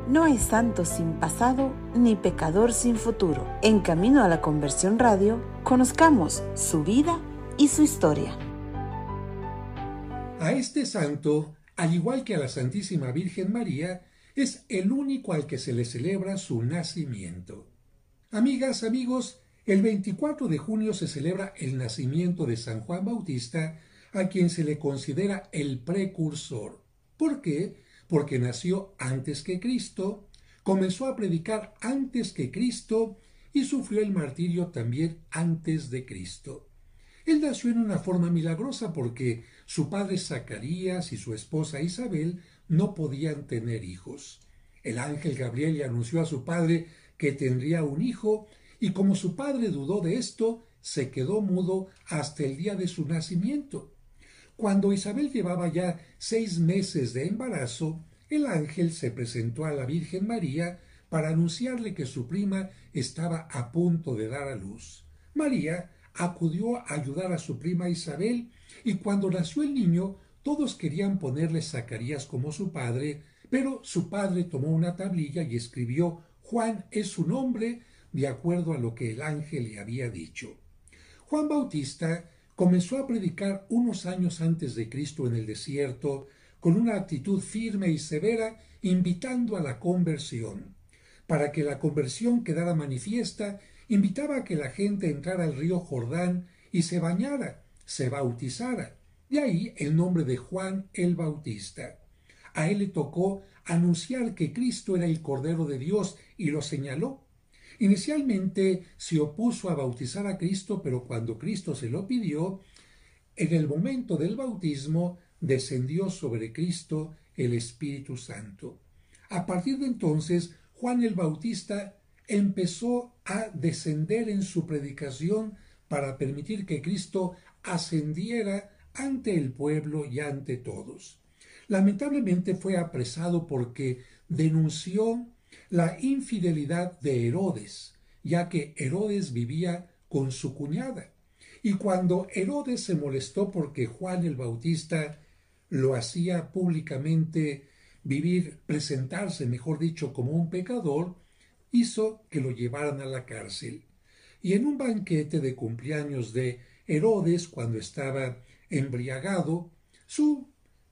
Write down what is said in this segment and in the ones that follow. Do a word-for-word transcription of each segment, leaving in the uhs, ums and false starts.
No hay santo sin pasado, ni pecador sin futuro. En Camino a la Conversión Radio, conozcamos su vida y su historia. A este santo, al igual que a la Santísima Virgen María, es el único al que se le celebra su nacimiento. Amigas, amigos, el veinticuatro de junio se celebra el nacimiento de San Juan Bautista, a quien se le considera el precursor. ¿Por qué? Porque nació antes que Cristo, comenzó a predicar antes que Cristo y sufrió el martirio también antes de Cristo. Él nació en una forma milagrosa porque su padre Zacarías y su esposa Isabel no podían tener hijos. El ángel Gabriel le anunció a su padre que tendría un hijo y como su padre dudó de esto, se quedó mudo hasta el día de su nacimiento. Cuando Isabel llevaba ya seis meses de embarazo, el ángel se presentó a la Virgen María para anunciarle que su prima estaba a punto de dar a luz. María acudió a ayudar a su prima Isabel y cuando nació el niño, todos querían ponerle Zacarías como su padre, pero su padre tomó una tablilla y escribió Juan es su nombre, de acuerdo a lo que el ángel le había dicho. Juan Bautista comenzó a predicar unos años antes de Cristo en el desierto, con una actitud firme y severa, invitando a la conversión. Para que la conversión quedara manifiesta, invitaba a que la gente entrara al río Jordán y se bañara, se bautizara. De ahí el nombre de Juan el Bautista. A él le tocó anunciar que Cristo era el Cordero de Dios y lo señaló. Inicialmente se opuso a bautizar a Cristo, pero cuando Cristo se lo pidió, en el momento del bautismo descendió sobre Cristo el Espíritu Santo. A partir de entonces, Juan el Bautista empezó a descender en su predicación para permitir que Cristo ascendiera ante el pueblo y ante todos. Lamentablemente fue apresado porque denunció la infidelidad de Herodes, ya que Herodes vivía con su cuñada. Y cuando Herodes se molestó porque Juan el Bautista lo hacía públicamente vivir, presentarse, mejor dicho, como un pecador, hizo que lo llevaran a la cárcel. Y en un banquete de cumpleaños de Herodes, cuando estaba embriagado, su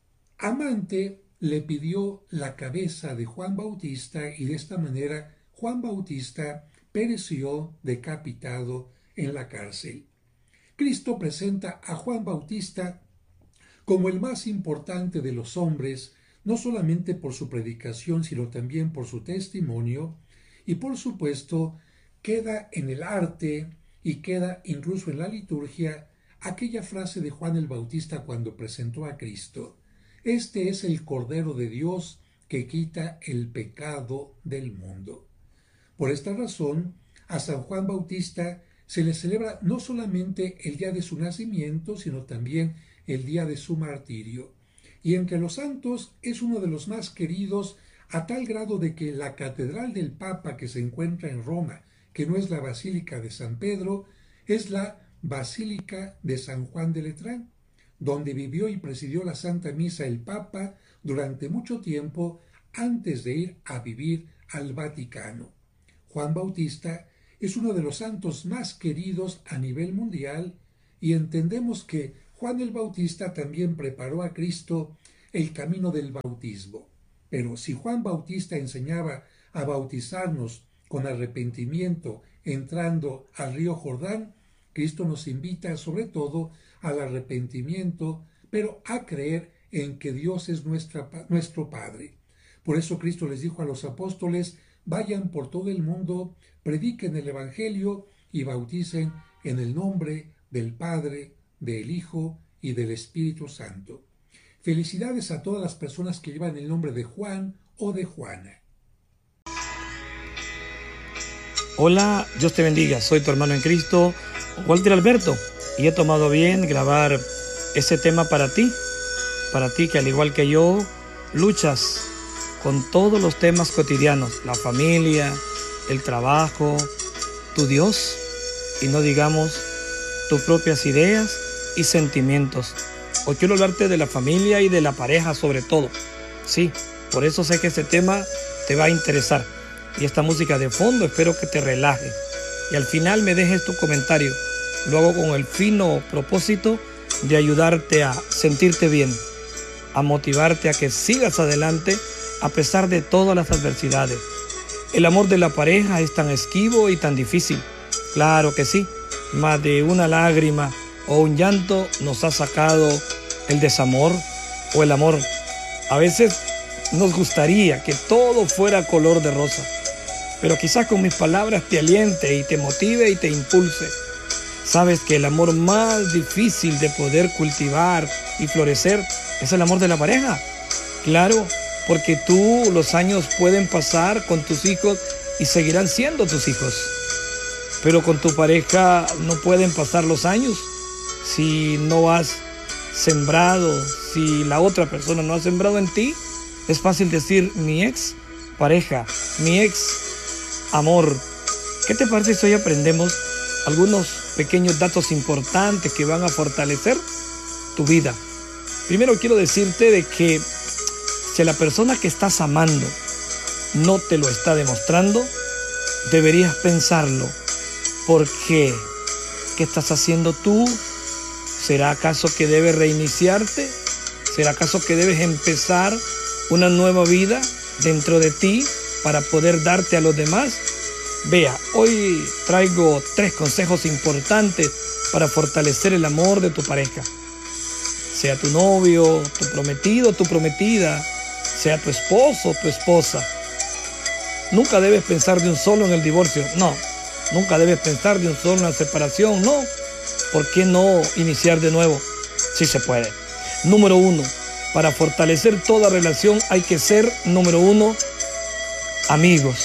amante le pidió la cabeza de Juan Bautista y de esta manera Juan Bautista pereció decapitado en la cárcel. Cristo presenta a Juan Bautista como el más importante de los hombres, no solamente por su predicación, sino también por su testimonio, y por supuesto queda en el arte y queda incluso en la liturgia aquella frase de Juan el Bautista cuando presentó a Cristo. Este es el Cordero de Dios que quita el pecado del mundo. Por esta razón, a San Juan Bautista se le celebra no solamente el día de su nacimiento, sino también el día de su martirio. Y entre los santos es uno de los más queridos a tal grado de que la catedral del Papa que se encuentra en Roma, que no es la Basílica de San Pedro, es la Basílica de San Juan de Letrán, donde vivió y presidió la Santa Misa el Papa durante mucho tiempo antes de ir a vivir al Vaticano. Juan Bautista es uno de los santos más queridos a nivel mundial y entendemos que Juan el Bautista también preparó a Cristo el camino del bautismo. Pero si Juan Bautista enseñaba a bautizarnos con arrepentimiento entrando al río Jordán, Cristo nos invita sobre todo al arrepentimiento, pero a creer en que Dios es nuestra, nuestro Padre. Por eso Cristo les dijo a los apóstoles, vayan por todo el mundo, prediquen el Evangelio y bauticen en el nombre del Padre, del Hijo y del Espíritu Santo. Felicidades a todas las personas que llevan el nombre de Juan o de Juana. Hola, Dios te bendiga, soy tu hermano en Cristo, Walter Alberto, y he tomado bien grabar ese tema para ti, para ti que al igual que yo, luchas con todos los temas cotidianos, la familia, el trabajo, tu Dios, y no digamos tus propias ideas y sentimientos. Hoy quiero hablarte de la familia y de la pareja sobre todo. Sí, por eso sé que este tema te va a interesar. Y esta música de fondo espero que te relaje. Y al final me dejes tu comentario. Lo hago con el fino propósito de ayudarte a sentirte bien, a motivarte a que sigas adelante a pesar de todas las adversidades. El amor de la pareja es tan esquivo y tan difícil. Claro que sí, más de una lágrima o un llanto nos ha sacado el desamor o el amor. A veces nos gustaría que todo fuera color de rosa, pero quizás con mis palabras te aliente y te motive y te impulse. Sabes que el amor más difícil de poder cultivar y florecer es el amor de la pareja. Claro, porque tú, los años pueden pasar con tus hijos y seguirán siendo tus hijos. Pero con tu pareja no pueden pasar los años si no has sembrado, si la otra persona no ha sembrado en ti. Es fácil decir mi ex pareja, mi ex amor. ¿Qué te parece si hoy aprendemos algunos pequeños datos importantes que van a fortalecer tu vida? Primero quiero decirte de que si la persona que estás amando no te lo está demostrando, deberías pensarlo. ¿Por qué? ¿Qué estás haciendo tú? ¿Será acaso que debes reiniciarte? ¿Será acaso que debes empezar una nueva vida dentro de ti para poder darte a los demás? Vea, hoy traigo tres consejos importantes para fortalecer el amor de tu pareja. Sea tu novio, tu prometido, tu prometida, sea tu esposo, tu esposa. Nunca debes pensar de un solo en el divorcio, no. Nunca debes pensar de un solo en la separación, no. ¿Por qué no iniciar de nuevo? Sí se puede. Número uno, para fortalecer toda relación hay que ser, número uno, amigos.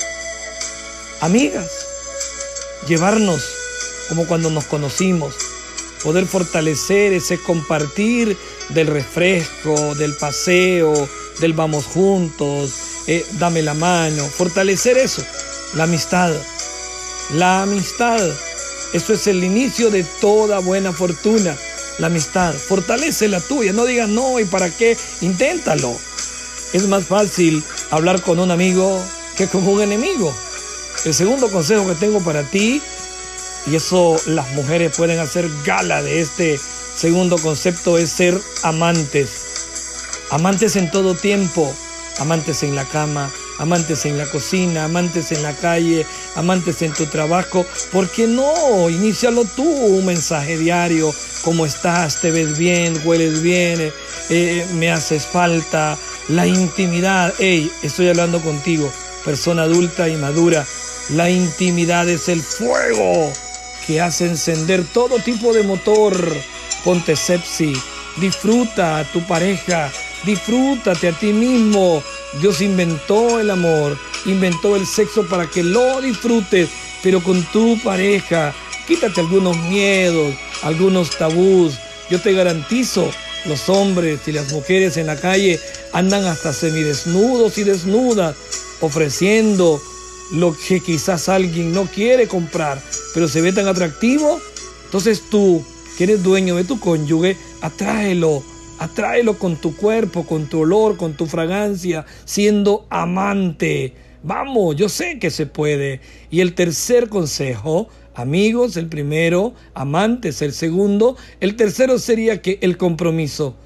Amigas. Llevarnos como cuando nos conocimos. Poder fortalecer ese compartir del refresco, del paseo, del vamos juntos, eh, dame la mano. Fortalecer eso, la amistad. La amistad. Eso es el inicio de toda buena fortuna. La amistad. Fortalece la tuya. No digas no y para qué. Inténtalo. Es más fácil hablar con un amigo que con un enemigo. El segundo consejo que tengo para ti, y eso las mujeres pueden hacer gala de este segundo concepto, es ser amantes. Amantes en todo tiempo. Amantes en la cama, amantes en la cocina, amantes en la calle, amantes en tu trabajo. ¿Por qué no? Inícialo tú, un mensaje diario. ¿Cómo estás? ¿Te ves bien? ¿Hueles bien? Eh, ¿Me haces falta? La intimidad. Hey, estoy hablando contigo, persona adulta y madura. La intimidad es el fuego que hace encender todo tipo de motor. Ponte sexy, disfruta a tu pareja, disfrútate a ti mismo. Dios inventó el amor, inventó el sexo para que lo disfrutes, pero con tu pareja. Quítate algunos miedos, algunos tabús. Yo te garantizo, los hombres y las mujeres en la calle andan hasta semidesnudos y desnudas, ofreciendo lo que quizás alguien no quiere comprar, pero se ve tan atractivo. Entonces tú, que eres dueño de tu cónyuge, atráelo, atráelo con tu cuerpo, con tu olor, con tu fragancia, siendo amante. Vamos, yo sé que se puede. Y el tercer consejo, amigos, el primero, amantes, el segundo. El tercero sería que el compromiso.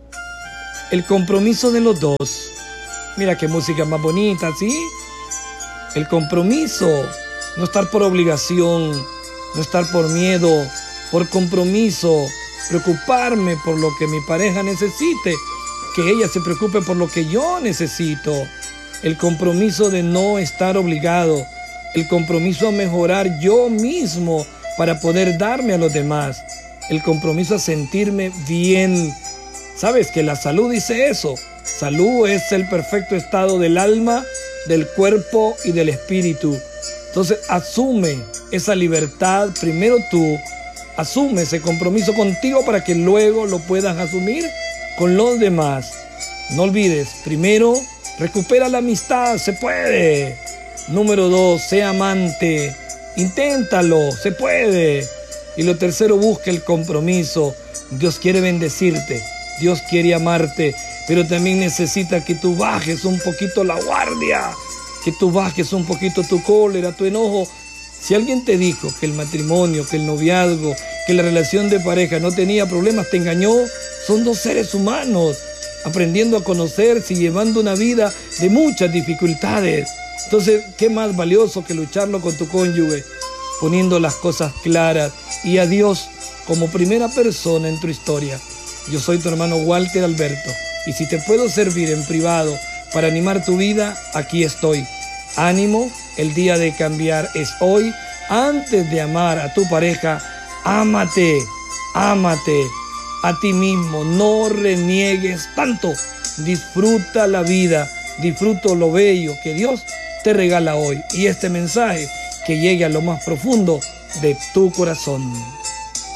El compromiso de los dos. Mira qué música más bonita, ¿sí? El compromiso, no estar por obligación, no estar por miedo, por compromiso, preocuparme por lo que mi pareja necesite, que ella se preocupe por lo que yo necesito. El compromiso de no estar obligado, el compromiso a mejorar yo mismo para poder darme a los demás, el compromiso a sentirme bien. ¿Sabes que la salud dice eso? Salud es el perfecto estado del alma, del cuerpo y del espíritu. Entonces asume esa libertad primero tú, asume ese compromiso contigo para que luego lo puedas asumir con los demás. No olvides, primero, recupera la amistad, se puede. Número dos, sea amante, inténtalo, se puede. Y lo tercero, busca el compromiso. Dios quiere bendecirte, Dios quiere amarte, pero también necesita que tú bajes un poquito la guardia, que tú bajes un poquito tu cólera, tu enojo. Si alguien te dijo que el matrimonio, que el noviazgo, que la relación de pareja no tenía problemas, te engañó. Son dos seres humanos, aprendiendo a conocerse y llevando una vida de muchas dificultades. Entonces, ¿qué más valioso que lucharlo con tu cónyuge? Poniendo las cosas claras y a Dios como primera persona en tu historia. Yo soy tu hermano Walter Alberto, y si te puedo servir en privado para animar tu vida, aquí estoy. Ánimo, el día de cambiar es hoy. Antes de amar a tu pareja, ámate, ámate a ti mismo, no reniegues tanto. Disfruta la vida, disfruta lo bello que Dios te regala hoy, y este mensaje que llegue a lo más profundo de tu corazón.